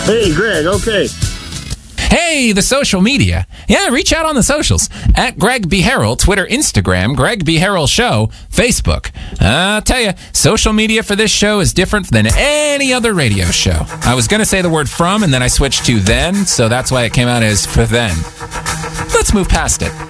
Hey, Greg, okay. Hey, the social media. Yeah, reach out on the socials. At Greg B. Harrell, Twitter, Instagram, Greg B. Harrell Show, Facebook. I'll tell you, social media for this show is different than any other radio show. I was going to say the word from, and then I switched to then, so that's why it came out as for then. Let's move past it.